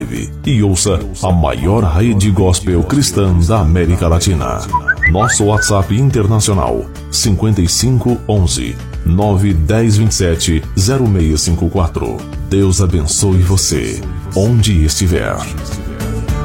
e ouça a maior rede gospel cristã da América Latina. Nosso WhatsApp internacional 55 11 910 27 0654. Deus abençoe você, onde estiver.